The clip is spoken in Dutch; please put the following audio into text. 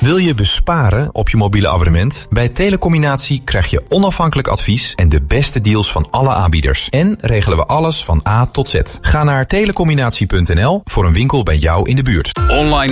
Wil je besparen op je mobiele abonnement? Bij Telecombinatie krijg je onafhankelijk advies en de beste deals van alle aanbieders. En regelen we alles van A tot Z. Ga naar telecombinatie.nl voor een winkel bij jou in de buurt. Online